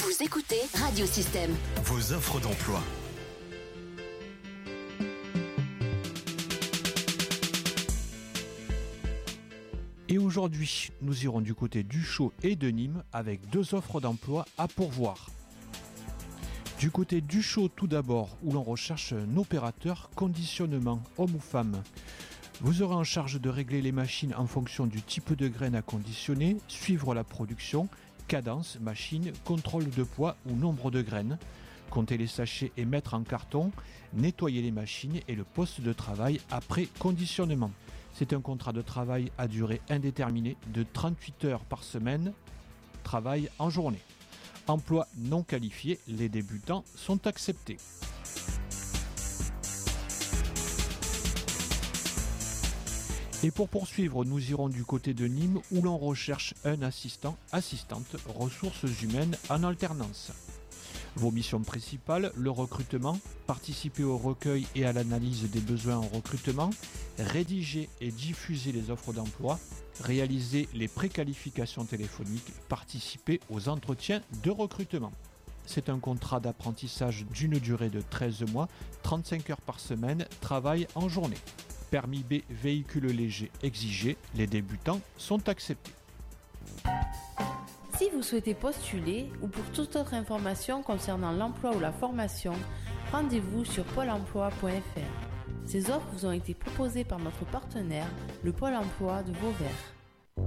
Vous écoutez Radio Système. Vos offres d'emploi. Et aujourd'hui, nous irons du côté d'Uchaud et de Nîmes avec 2 offres d'emploi à pourvoir. Du côté d'Uchaud tout d'abord, où l'on recherche un opérateur conditionnement, homme ou femme. Vous aurez en charge de régler les machines en fonction du type de graines à conditionner, suivre la production, cadence, machine, contrôle de poids ou nombre de graines, compter les sachets et mettre en carton, nettoyer les machines et le poste de travail après conditionnement. C'est un contrat de travail à durée indéterminée de 38 heures par semaine, travail en journée. Emploi non qualifié, les débutants sont acceptés. Et pour poursuivre, nous irons du côté de Nîmes où l'on recherche un assistante, ressources humaines en alternance. Vos missions principales, le recrutement, participer au recueil et à l'analyse des besoins en recrutement, rédiger et diffuser les offres d'emploi, réaliser les préqualifications téléphoniques, participer aux entretiens de recrutement. C'est un contrat d'apprentissage d'une durée de 13 mois, 35 heures par semaine, travail en journée. Permis B, véhicule léger exigé, les débutants sont acceptés. Si vous souhaitez postuler ou pour toute autre information concernant l'emploi ou la formation, rendez-vous sur pôle emploi.fr. Ces offres vous ont été proposées par notre partenaire, le Pôle emploi de Vauvert.